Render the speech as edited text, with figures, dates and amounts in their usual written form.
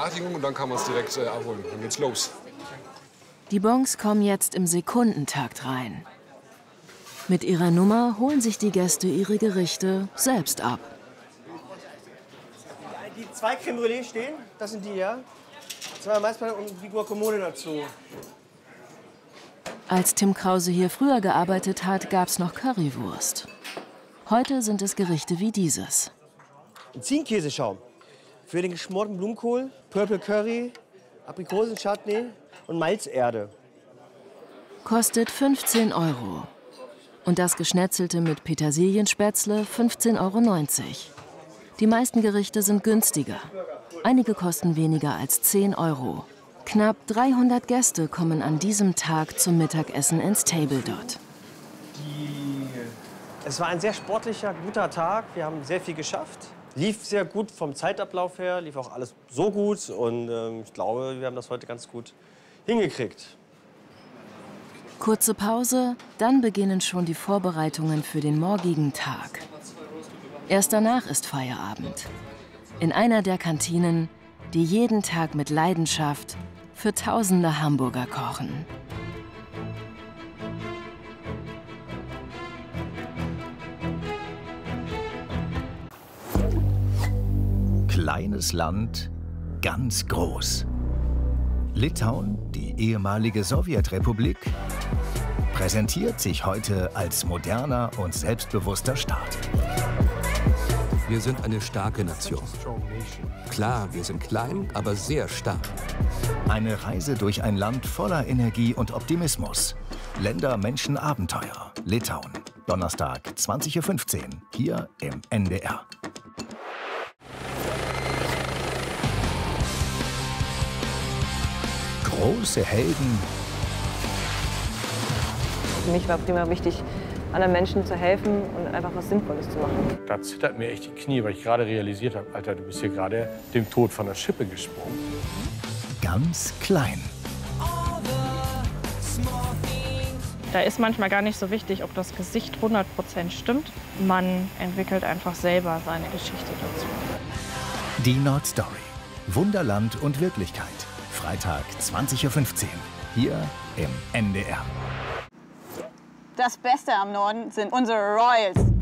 Benachrichtigung und dann kann man es direkt abholen. Dann geht's los. Die Bons kommen jetzt im Sekundentakt rein. Mit ihrer Nummer holen sich die Gäste ihre Gerichte selbst ab. Die 2 Creme Brûlée stehen, das sind die, ja. 2 Maismehl und die Guacamole dazu. Als Tim Krause hier früher gearbeitet hat, gab es noch Currywurst. Heute sind es Gerichte wie dieses. Ziegenkäseschaum für den geschmorten Blumenkohl, Purple Curry, Aprikosenchutney und Malzerde. Kostet 15 €. Und das Geschnetzelte mit Petersilienspätzle 15,90 €. Die meisten Gerichte sind günstiger. Einige kosten weniger als 10 €. Knapp 300 Gäste kommen an diesem Tag zum Mittagessen ins Table dort. Es war ein sehr sportlicher, guter Tag. Wir haben sehr viel geschafft. Lief sehr gut vom Zeitablauf her, lief auch alles so gut. Und ich glaube, wir haben das heute ganz gut hingekriegt. Kurze Pause, dann beginnen schon die Vorbereitungen für den morgigen Tag. Erst danach ist Feierabend. In einer der Kantinen, die jeden Tag mit Leidenschaft für tausende Hamburger kochen. Kleines Land, ganz groß. Litauen, die ehemalige Sowjetrepublik, präsentiert sich heute als moderner und selbstbewusster Staat. Wir sind eine starke Nation. Klar, wir sind klein, aber sehr stark. Eine Reise durch ein Land voller Energie und Optimismus. Länder, Menschen, Abenteuer. Litauen. Donnerstag, 20:15 Uhr, hier im NDR. Große Helden. Für mich war prima wichtig, anderen Menschen zu helfen und einfach was Sinnvolles zu machen. Da zittert mir echt die Knie, weil ich gerade realisiert habe, Alter, du bist hier gerade dem Tod von der Schippe gesprungen. Ganz klein. Da ist manchmal gar nicht so wichtig, ob das Gesicht 100% stimmt. Man entwickelt einfach selber seine Geschichte dazu. Die Nordstory. Wunderland und Wirklichkeit. Freitag, 20:15 Uhr, hier im NDR. Das Beste am Norden sind unsere Royals.